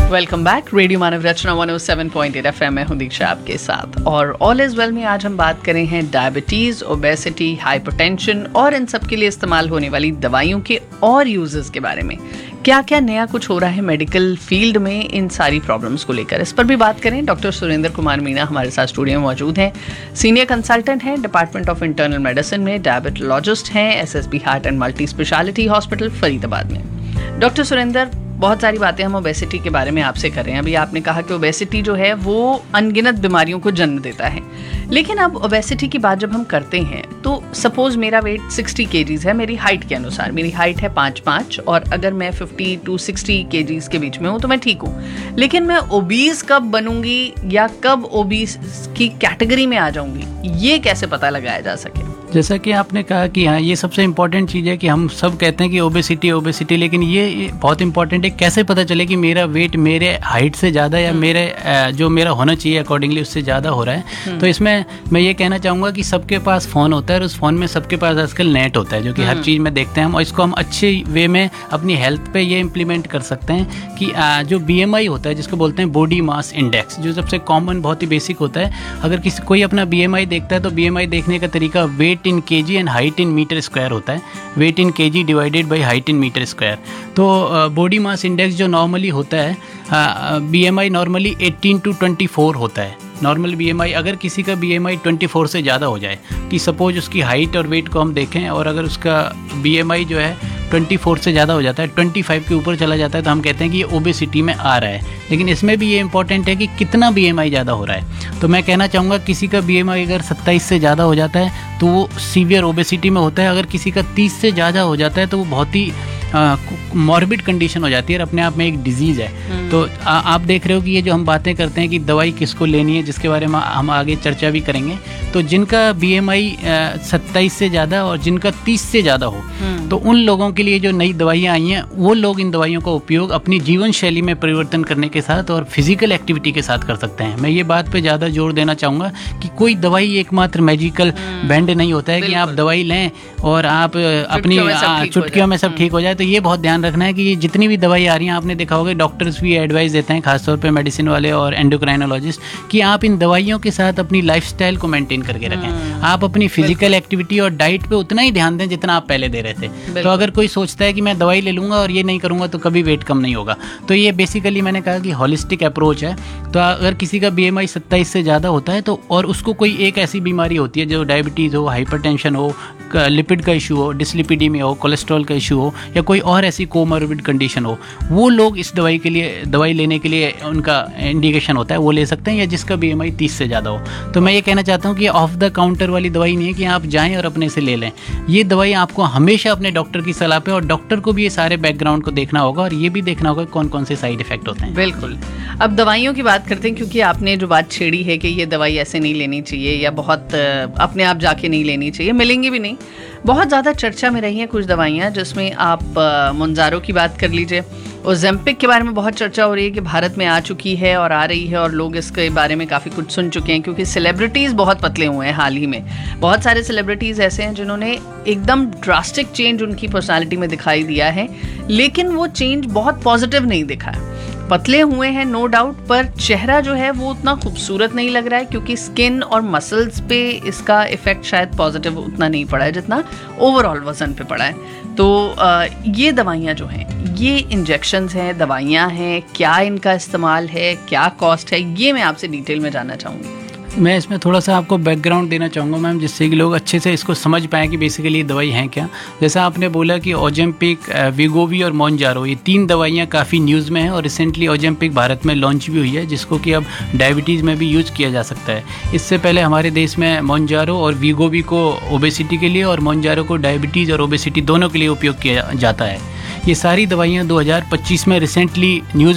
Welcome back. Radio मानव रचना 107.8 FM में हूं दीक्षा आपके साथ, और ऑल इज वेल में आज हम बात करें हैं डायबिटीज़, ओबेसिटी, हाइपरटेंशन और इन सब के लिए इस्तेमाल होने वाली दवाइयों के और यूजेस के बारे में। क्या क्या नया कुछ हो रहा है मेडिकल फील्ड में इन सारी प्रॉब्लम्स को लेकर, इस पर भी बात करें। डॉक्टर सुरेंद्र कुमार मीणा हमारे साथ स्टूडियो में मौजूद हैं। सीनियर कंसल्टेंट हैं डिपार्टमेंट ऑफ इंटरनल मेडिसिन में, डायबिटोलॉजिस्ट हैं SSB heart and multi speciality hospital Faridabad में। डॉक्टर सुरेंद्र, बहुत सारी बातें हम ओबेसिटी के बारे में आपसे कर रहे हैं। अभी आपने कहा कि ओबेसिटी जो है वो अनगिनत बीमारियों को जन्म देता है, लेकिन अब ओबेसिटी की बात जब हम करते हैं तो सपोज मेरा वेट 60 kgs है, मेरी हाइट के अनुसार। मेरी हाइट है 5'5", और अगर मैं 50 to 60 kgs के बीच में हूँ तो मैं ठीक हूँ। लेकिन मैं ओबीस कब बनूंगी या कब ओबीस की कैटेगरी में आ जाऊंगी, ये कैसे पता लगाया जा सके? जैसा कि आपने कहा कि हाँ, ये सबसे इम्पॉर्टेंट चीज़ है कि हम सब कहते हैं कि ओबेसिटी, लेकिन ये बहुत इंपॉर्टेंट है कैसे पता चले कि मेरा वेट मेरे हाइट से ज़्यादा या मेरे जो मेरा होना चाहिए अकॉर्डिंगली उससे ज़्यादा हो रहा है। तो इसमें मैं ये कहना चाहूँगा कि सबके पास फ़ोन होता है और उस फ़ोन में सबके पास आजकल नेट होता है, जो कि हर चीज़ में देखते हैं हम, और इसको हम अच्छे वे में अपनी हेल्थ पे ये इम्प्लीमेंट कर सकते हैं कि जो BMI होता है, जिसको बोलते हैं बॉडी मास इंडेक्स, जो सबसे कॉमन बहुत ही बेसिक होता है। अगर कोई अपना BMI देखता है तो BMI देखने का तरीका wait in kg and height in metre square होता है। Wait in kg divided by height in metre square. तो बॉडी मास इंडेक्स जो नॉर्मली होता है, BMI नॉर्मली 18 to 24 होता है। नॉर्मल BMI, अगर किसी का BMI 24 से ज़्यादा हो जाए, कि सपोज उसकी हाइट और वेट को हम देखें और अगर उसका BMI जो है 24 से ज़्यादा हो जाता है, 25 के ऊपर चला जाता है, तो हम कहते हैं कि ये ओबेसिटी में आ रहा है। लेकिन इसमें भी ये इंपॉर्टेंट है कि कितना BMI ज़्यादा हो रहा है। तो मैं कहना चाहूँगा किसी का BMI अगर 27 से ज़्यादा हो जाता है तो वो सीवियर ओबेसिटी में होता है। अगर किसी का 30 से ज़्यादा हो जाता है तो वो बहुत ही मॉर्बिड कंडीशन हो जाती है और अपने आप में एक डिजीज़ है। तो आप देख रहे हो कि ये जो हम बातें करते हैं कि दवाई किसको लेनी है, जिसके बारे में हम आगे चर्चा भी करेंगे। तो जिनका BMI 27 से ज़्यादा और जिनका 30 से ज़्यादा हो, तो उन लोगों के लिए जो नई दवाइयाँ आई हैं, वो लोग इन दवाइयों का उपयोग अपनी जीवन शैली में परिवर्तन करने के साथ और फिजिकल एक्टिविटी के साथ कर सकते हैं। मैं ये बात पे ज़्यादा जोर देना चाहूँगा कि कोई दवाई एकमात्र मैजिकल बैंड नहीं होता है कि आप दवाई लें और आप अपनी चुटकियों में सब ठीक हो जाए। तो ये बहुत ध्यान रखना है कि ये जितनी भी दवाई आ रही हैं, आपने देखा होगा डॉक्टर्स भी एडवाइस देते हैं, खासतौर पे मेडिसिन वाले और एंडोक्राइनोलॉजिस्ट, कि आप इन दवाइयों के साथ अपनी लाइफस्टाइल को मेंटेन करके रखें। आप अपनी फिजिकल एक्टिविटी और डाइट पे उतना ही ध्यान दें जितना आप पहले दे रहे थे। तो अगर कोई सोचता है कि मैं दवाई ले लूँगा और ये नहीं करूँगा तो कभी वेट कम नहीं होगा, तो ये बेसिकली मैंने कहा कि हॉलिस्टिक अप्रोच है। तो अगर किसी का BMI 27 से ज़्यादा होता है तो, और उसको कोई एक ऐसी बीमारी होती है जो डायबिटीज़ हो, हाइपरटेंशन हो, लिपिड का इशू हो, डिसलिपिडीमिया हो, कोलेस्ट्रॉल का इशू हो, या कोई और ऐसी कोमॉर्बिड कंडीशन हो, वो लोग इस दवाई लेने के लिए उनका इंडिकेशन होता है, वो ले सकते हैं, या जिसका BMI 30 से ज़्यादा हो। तो मैं ये कहना चाहता हूँ कि ऑफ द काउंटर वाली दवाई नहीं है कि आप जाएं और अपने से ले लें। ये दवाई आपको हमेशा अपने डॉक्टर की सलाह पे, और डॉक्टर को भी ये सारे बैकग्राउंड को देखना होगा और ये भी देखना होगा कौन कौन से साइड इफेक्ट होते हैं। बिल्कुल। अब दवाइयों की बात करते हैं, क्योंकि आपने जो बात छेड़ी है कि ये दवाई ऐसे नहीं लेनी चाहिए या बहुत अपने आप जाके नहीं लेनी चाहिए, मिलेंगी भी नहीं। बहुत ज़्यादा चर्चा में रही हैं कुछ दवाइयाँ, जिसमें आप मोन्जारो की बात कर लीजिए। ओजेम्पिक के बारे में बहुत चर्चा हो रही है कि भारत में आ चुकी है और आ रही है, और लोग इसके बारे में काफ़ी कुछ सुन चुके हैं, क्योंकि सेलिब्रिटीज़ बहुत पतले हुए हैं हाल ही में। बहुत सारे सेलिब्रिटीज़ ऐसे हैं जिन्होंने एकदम ड्रास्टिक चेंज उनकी पर्सनालिटी में दिखाई दिया है, लेकिन वो चेंज बहुत पॉजिटिव नहीं दिखा है। पतले हुए हैं नो डाउट, पर चेहरा जो है वो उतना खूबसूरत नहीं लग रहा है, क्योंकि स्किन और मसल्स पे इसका इफेक्ट शायद पॉजिटिव उतना नहीं पड़ा है जितना ओवरऑल वजन पे पड़ा है। तो ये दवाइयाँ जो हैं, ये इंजेक्शंस हैं, दवाइयाँ हैं, क्या इनका इस्तेमाल है, क्या कॉस्ट है, ये मैं आपसे डिटेल में जानना चाहूँगी। मैं इसमें थोड़ा सा आपको बैकग्राउंड देना चाहूँगा मैम, जिससे कि लोग अच्छे से इसको समझ पाएँ कि बेसिकली ये दवाई हैं क्या। जैसा आपने बोला कि ओजेम्पिक, वीगोवी और मोन्जारो, ये 3 दवाइयाँ काफ़ी न्यूज़ में हैं, और रिसेंटली ओजेम्पिक भारत में लॉन्च भी हुई है, जिसको कि अब डायबिटीज़ में भी यूज़ किया जा सकता है। इससे पहले हमारे देश में मोन्जारो और वीगोवी को ओबेसिटी के लिए और मोन्जारो को डायबिटीज़ और ओबेसिटी दोनों के लिए उपयोग किया जाता है। ये सारी दवाइयाँ 2025 में रिसेंटली न्यूज़